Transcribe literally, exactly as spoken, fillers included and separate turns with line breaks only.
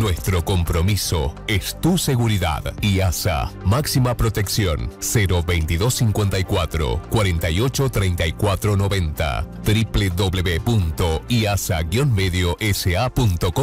Nuestro compromiso es tu seguridad. I A S A, máxima protección. Cero veintidós cincuenta y cuatro, cuarenta y ocho treinta y cuatro noventa. doble u doble u doble u punto i a s a guion medio s a punto com